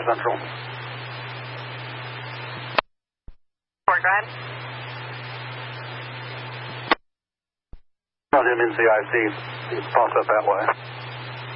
Central. Fort Drive. Roger, I'm in CIC. You can pass up that way.